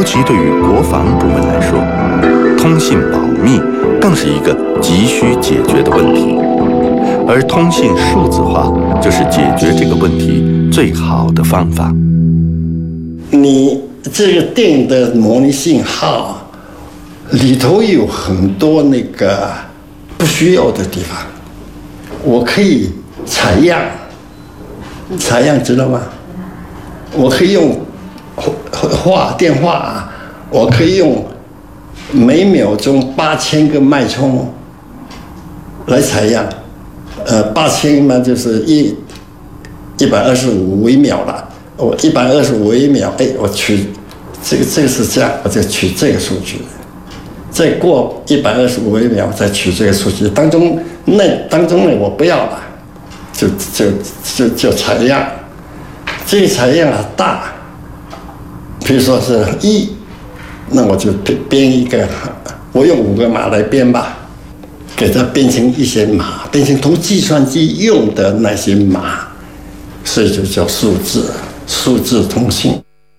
其对于国防部门来说，通信保密更是一个急需解决的问题，而通信数字化就是解决这个问题最好的方法。 你这个电的模拟信号里头有很多那个不需要的地方，我可以采样知道吗？我可以用电话，我可以用每秒钟8000个脉冲来采样，8000嘛就是125微秒了。我125微秒，我取这个是这样，我就取这个数据，再过125微秒再取这个数据，当中呢我不要了，就采样，这个采样大，比如说是1，那我就编一个，我用5个码来编吧，给它编成一些码，编成同计算机用的那些码，所以就叫数字通信。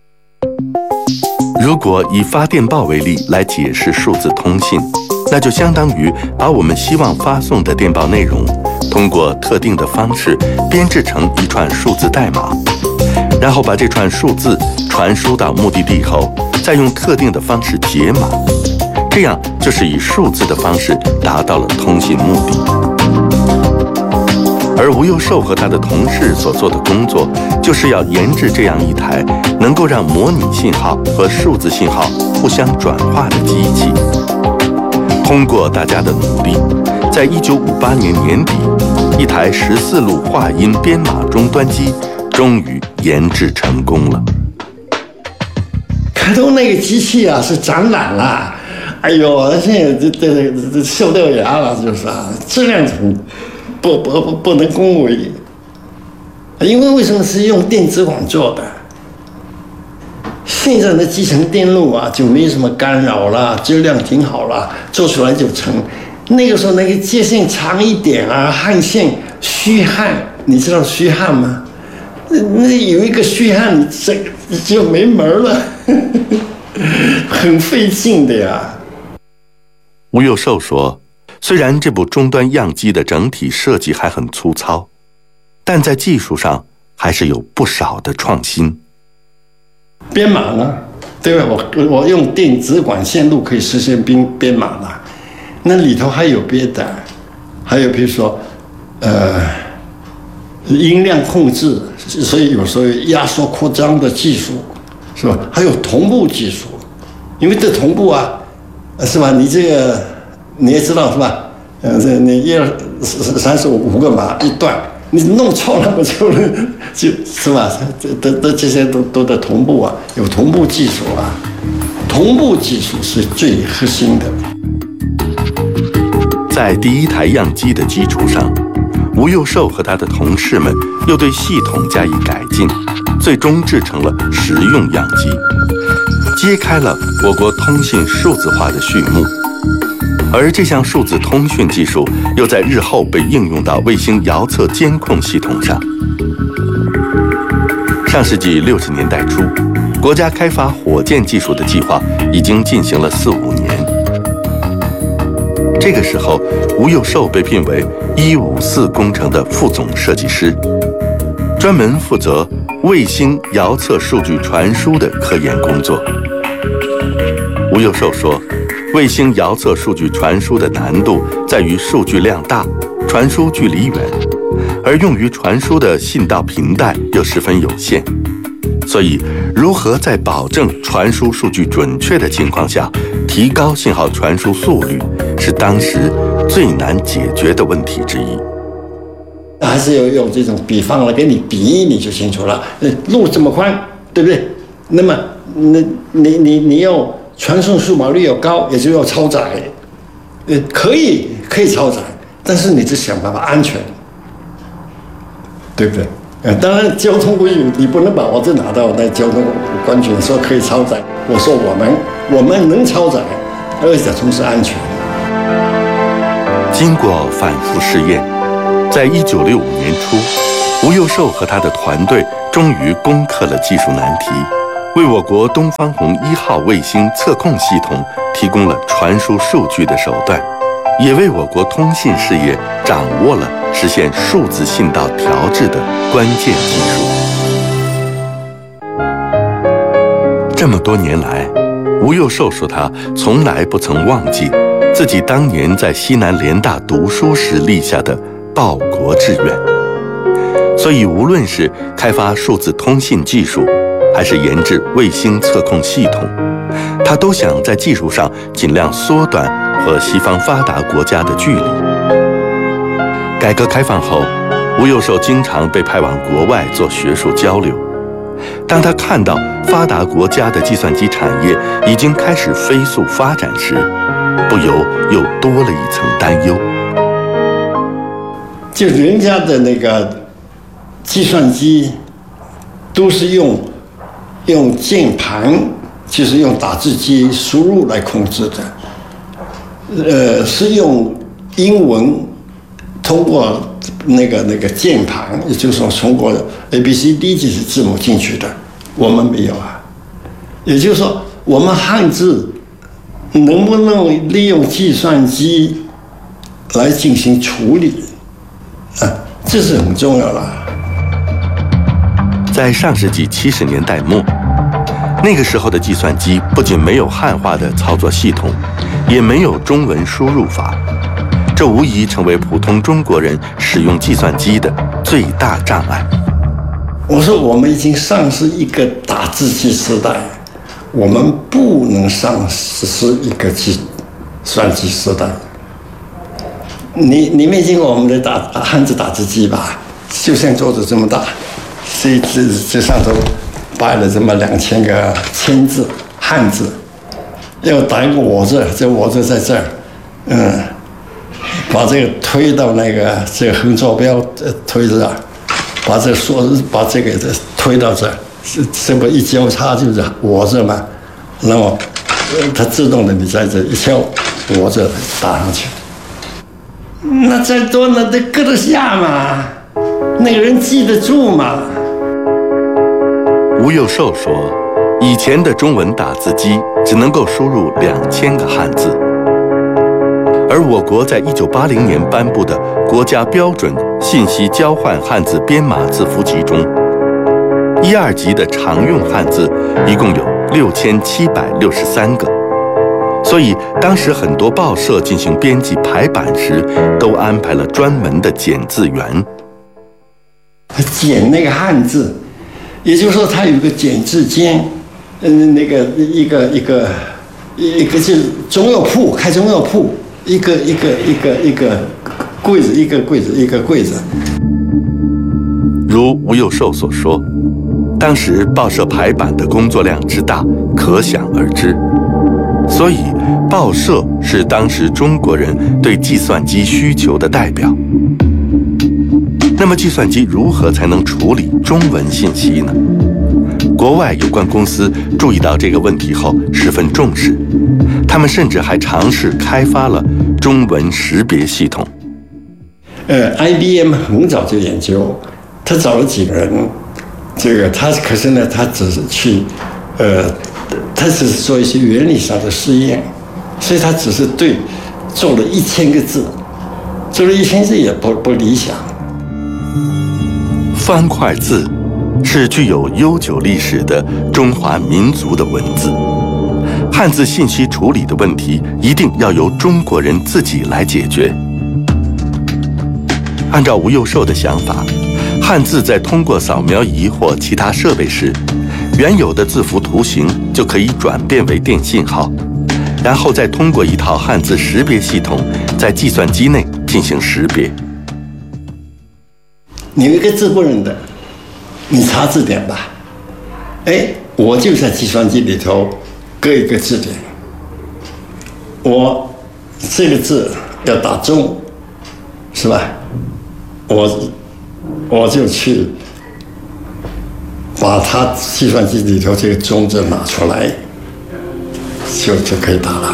如果以发电报为例来解释数字通信，那就相当于把我们希望发送的电报内容，通过特定的方式编制成一串数字代码，然后把这串数字传输到目的地后，再用特定的方式解码，这样就是以数字的方式达到了通信目的。而吴佑寿和他的同事所做的工作，就是要研制这样一台能够让模拟信号和数字信号互相转化的机器。通过大家的努力，在1958年年底，一台14路话音编码终端机终于研制成功了。 开头那个机器是展览了，哎呦，现在这笑掉牙了，就是质量不能恭维，因为什么是用电子管做的？现在的集成电路就没什么干扰了，质量挺好了，做出来就成。那个时候那个接线长一点焊线虚焊，你知道虚焊吗？那有一个虚焊，你这就没门了，很费劲的呀。 吴佑寿说，虽然这部终端样机的整体设计还很粗糙，但在技术上还是有不少的创新。 编码呢，对吧？我用电子管线路可以实现编码了，那里头还有别的，还有比如说音量控制，所以有时候压缩扩张的技术，是吧？还有同步技术，因为这同步是吧？你这个你也知道是吧？你1、2、3、4、5个码一段，你弄错了就是吧？这些都在同步有同步技术同步技术是最核心的。 在第一台样机的基础上，吴佑寿和他的同事们又对系统加以改进，最终制成了实用样机，揭开了我国通信数字化的序幕。而这项数字通讯技术又在日后被应用到卫星遥测监控系统上。上世纪60年代初，国家开发火箭技术的计划已经进行了4、5年。这个时候，吴佑寿被聘为154工程的副总设计师，专门负责卫星遥测数据传输的科研工作。吴佑寿说，卫星遥测数据传输的难度在于数据量大，传输距离远，而用于传输的信道频带又十分有限，所以如何在保证传输数据准确的情况下提高信号传输速率，是当时最难解决的问题之一。 还是要用这种比方来给你比，你就清楚了。路这么宽，对不对？那么你要传送数码率要高，也就要超载。可以超载，但是你只想办法安全，对不对？当然交通规矩你不能把我这拿到那交通管局说可以超载，我说我们能超载，而且同时安全。 经过反复试验，在1965年初，吴佑寿和他的团队终于攻克了技术难题， 为我国东方红1号卫星测控系统提供了传输数据的手段，也为我国通信事业掌握了实现数字信道调制的关键技术。这么多年来，吴幼寿说他从来不曾忘记自己当年在西南联大读书时立下的报国志愿。所以无论是开发数字通信技术，还是研制卫星测控系统，他都想在技术上尽量缩短和西方发达国家的距离。改革开放后，吴幼寿经常被派往国外做学术交流。当他看到发达国家的计算机产业已经开始飞速发展时，不由又多了一层担忧。 就人家的那个计算机都是用键盘，就是用打字机输入来控制的，是用英文通过那个键盘，也就是说通过 ABCD 这些字母进去的，我们没有啊。也就是说，我们汉字能不能利用计算机来进行处理啊？这是很重要的。 在上世纪70年代末，那个时候的计算机不仅没有汉化的操作系统，也没有中文输入法，这无疑成为普通中国人使用计算机的最大障碍。 我说我们已经丧失一个打字机时代，我们不能丧失一个计算机时代。你没见过我们的汉字打字机吧？就像桌子这么大，这上头摆了这么2000个签字汉字，要打一个我字，这我字在这儿，把这个推到这个横坐标推这儿，把这个推到这儿，这么一交叉就是我字嘛，那么它自动的你在这一敲，我字打上去。那再多那得搁得下嘛？那个人记得住嘛？ 吴幼寿说，以前的中文打字机只能够输入2000个汉字，而我国在1980年颁布的国家标准信息交换汉字编码字符集中，1、2级的常用汉字一共有6763个。所以当时很多报社进行编辑排版时，都安排了专门的剪字员。 剪那个汉字，也就是说它有一个剪字间，那个一个是中药铺，开中药铺，一个柜子，一个柜子。 如吴幼寿所说，当时报社排版的工作量之大，可想而知。所以，报社是当时中国人对计算机需求的代表。那么，计算机如何才能处理中文信息呢？国外有关公司注意到这个问题后，十分重视，他们甚至还尝试开发了中文识别系统。 IBM 很早就研究，他找了几个人，可是呢，他只是去，他只是做一些原理上的试验，所以他只是做了1000个字，做了1000字也不理想。 方块字是具有悠久历史的中华民族的文字，汉字信息处理的问题一定要由中国人自己来解决。按照吴幼寿的想法，汉字在通过扫描仪或其他设备时，原有的字符图形就可以转变为电信号，然后再通过一套汉字识别系统在计算机内进行识别。 你有一个字不认得，你查字典吧。我就在计算机里头搁一个字典，我这个字要打中，是吧？我就去把它计算机里头这个中字拿出来，就可以打了。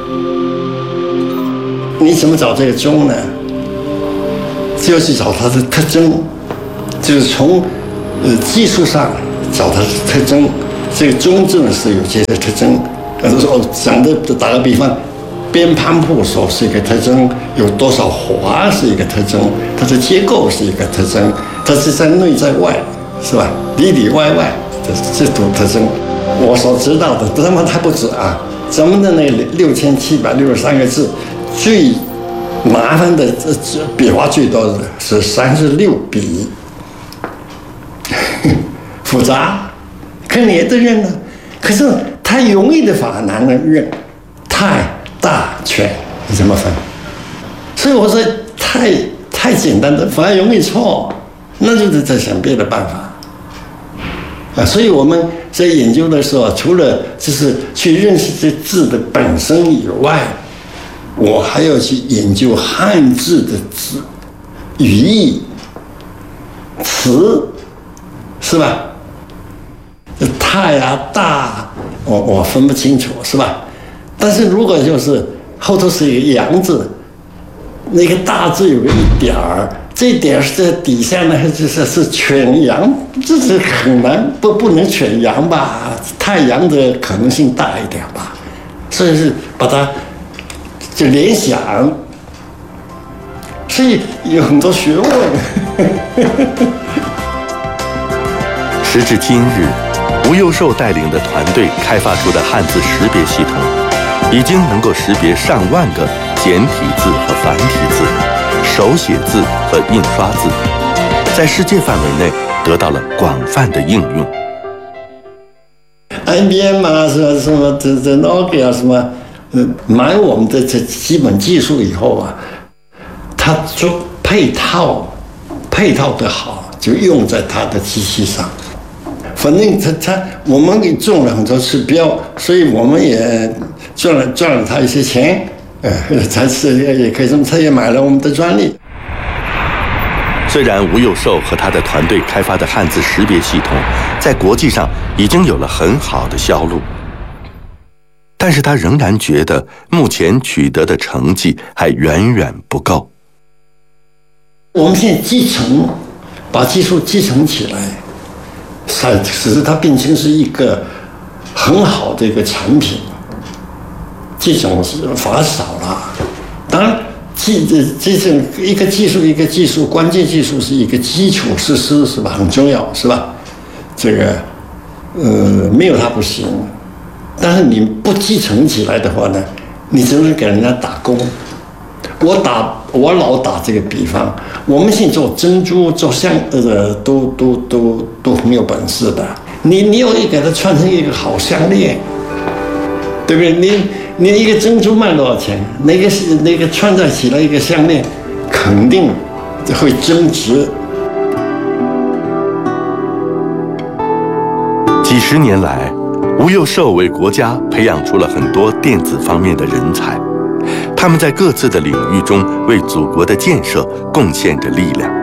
你怎么找这个中呢？就是找它的特征，就是从技术上找它的特征， 这个中正是有这些特征。讲的打个比方，边攀铺手是一个特征，有多少滑是一个特征，它的结构是一个特征，它是在内在外，是吧？里里外外这种特征，我所知道的，他们还不止啊。咱们的那6763个字，最麻烦的笔画最多的是36笔，复杂，可你也得认呢。可是太容易的法难能认，太大全你怎么分？所以我说太简单的反而容易错，那就得再想别的办法啊。所以我们在研究的时候，除了就是去认识这字的本身以外，我还要去研究汉字的字语义词，是吧？太啊大，我分不清楚，是吧？但是如果就是后头是一个阳字，那个大字有个一点儿，这一点是在底下呢，是犬羊，这是很难，不能犬羊吧？太阳的可能性大一点吧，所以是把它就联想，所以有很多学问。 时至今日，吴幼寿带领的团队开发出的汉字识别系统，已经能够识别上万个简体字和繁体字、手写字和印刷字，在世界范围内得到了广泛的应用。 IBM 啊，什么这 Nokia 什么，买我们的这基本技术以后啊，它做配套的好，就用在它的机器上。反正我们给中了很多次标，所以我们也赚了他一些钱，才是也可以这么，他也买了我们的专利。 虽然吴幼寿和他的团队开发的汉字识别系统在国际上已经有了很好的销路，但是他仍然觉得目前取得的成绩还远远不够。 我们现在把技术继承起来，使得它变成是一个很好的一个产品，这种法少了。当然，这种一个技术，关键技术是一个基础设施，是吧？很重要，是吧？这个没有它不行。但是你不继承起来的话呢，你只能给人家打工。我老打这个比方，我们现在做珍珠、做都很有本事的。你要给它串成一个好项链，对不对？你一个珍珠卖多少钱？那个串在起来一个项链，肯定会增值。 几十年来，吴幼寿为国家培养出了很多电子方面的人才，他们在各自的领域中为祖国的建设贡献着力量。